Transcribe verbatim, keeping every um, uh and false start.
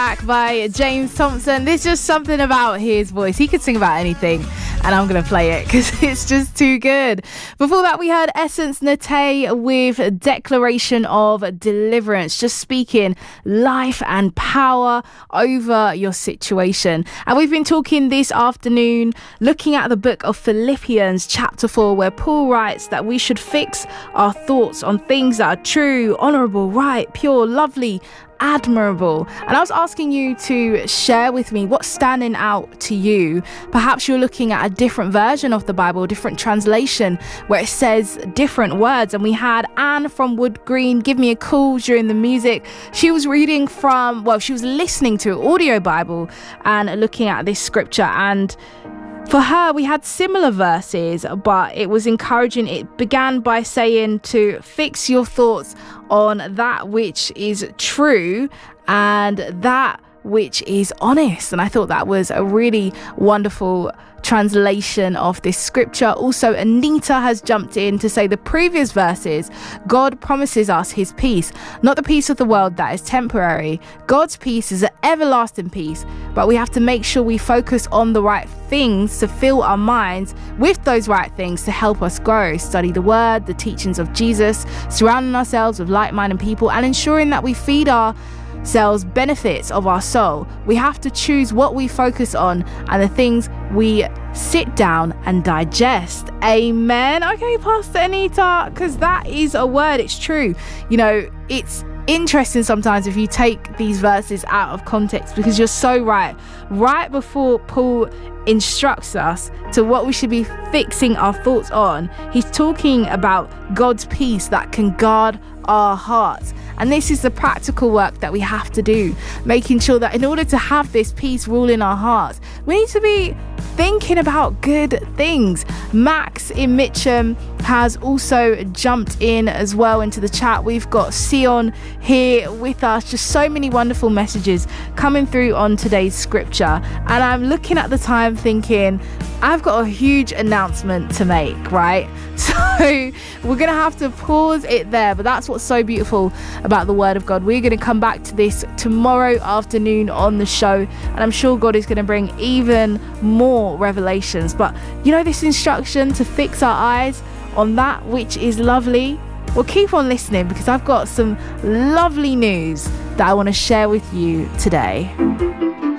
track by James Thompson. There's just something about his voice. He could sing about anything, and I'm going to play it because it's just too good. Before that, we heard Essence Nate with Declaration of Deliverance, just speaking life and power over your situation. And we've been talking this afternoon, looking at the book of Philippians chapter four, where Paul writes that we should fix our thoughts on things that are true, honourable, right, pure, lovely, admirable. And I was asking you to share with me what's standing out to you. Perhaps you're looking at a different version of the Bible, different translation where it says different words. And we had Anne from Wood Green give me a call during the music. She was reading from, well, she was listening to an audio Bible and looking at this scripture, and for her, we had similar verses, but it was encouraging. It began by saying to fix your thoughts on that which is true and that which is honest. And I thought that was a really wonderful translation of this scripture. Also, Anita has jumped in to say the previous verses, God promises us his peace, not the peace of the world that is temporary. God's peace is an everlasting peace, but we have to make sure we focus on the right things to fill our minds with those right things to help us grow. Study the word, the teachings of Jesus, surrounding ourselves with like-minded people, and ensuring that we feed our selves benefits of our soul. We have to choose what we focus on and the things we sit down and digest. Amen. Okay, Pastor Anita, because that is a word. It's true. You know, it's interesting sometimes if you take these verses out of context, because you're so right. Right before Paul instructs us to what we should be fixing our thoughts on, he's talking about God's peace that can guard our hearts. And this is the practical work that we have to do, making sure that in order to have this peace rule in our hearts, we need to be thinking about good things. Max in Mitcham has also jumped in as well into the chat. We've got Sion here with us. Just so many wonderful messages coming through on today's scripture. And I'm looking at the time thinking, I've got a huge announcement to make, right? So we're going to have to pause it there. But that's what's so beautiful about the Word of God. We're going to come back to this tomorrow afternoon on the show. And I'm sure God is going to bring even more revelations. But you know, this instruction to fix our eyes on that which is lovely, well, keep on listening, because I've got some lovely news that I want to share with you today.